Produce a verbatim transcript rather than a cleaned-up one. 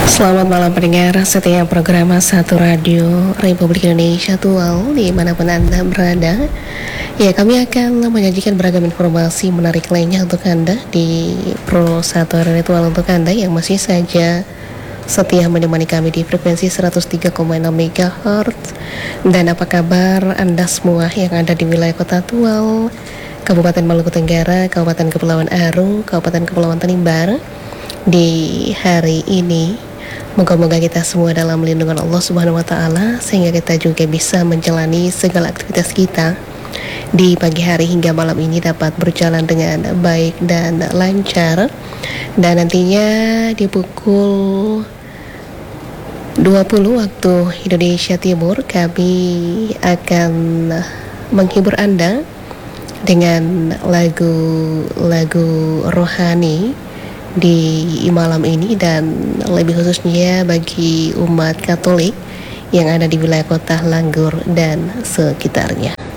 Selamat malam pendengar setiap program Satu Radio Republik Indonesia Tual dimanapun Anda berada. Ya, kami akan menyajikan beragam informasi menarik lainnya untuk Anda di Pro Satu Radio Tual untuk Anda yang masih saja setia menemani kami di frekuensi seratus tiga koma enam megahertz. Dan apa kabar Anda semua yang ada di wilayah Kota Tual, Kabupaten Maluku Tenggara, Kabupaten Kepulauan Aru, Kabupaten Kepulauan Tanimbar di hari ini? Moga-moga kita semua dalam lindungan Allah Subhanahu wa Ta'ala, sehingga kita juga bisa menjalani segala aktivitas kita di pagi hari hingga malam ini dapat berjalan dengan baik dan lancar. Dan nantinya di pukul dua puluh waktu Indonesia Timur kami akan menghibur Anda dengan lagu-lagu rohani di malam ini, dan lebih khususnya bagi umat Katolik yang ada di wilayah kota Langgur dan sekitarnya.